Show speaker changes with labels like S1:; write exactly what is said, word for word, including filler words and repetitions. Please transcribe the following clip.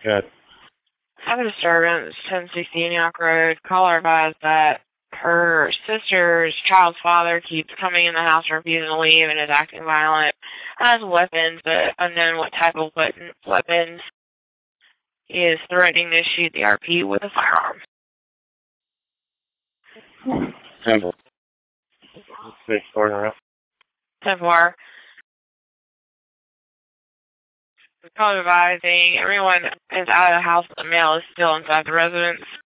S1: Good.
S2: Have a disturbance, ten sixty Antioch Road. Caller advised that her sister's child's father keeps coming in the house, refusing to leave, and is acting violent. Has weapons, but unknown what type of weapons. He is threatening to shoot the R P with a firearm.
S1: Simple. Big corner up.
S2: ten four. Caller advising everyone is out of the house, but the male is still inside the residence.